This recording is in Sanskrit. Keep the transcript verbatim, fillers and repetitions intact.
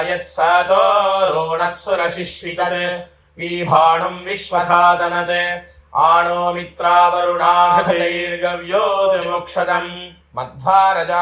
यत्सातो रोणत्सुरशिश्वितत् वीभाणुम् विश्वसादनत् आणो मित्रावरुणाघटैर्गव्यो त्रिमुक्षतम् मध्वारजा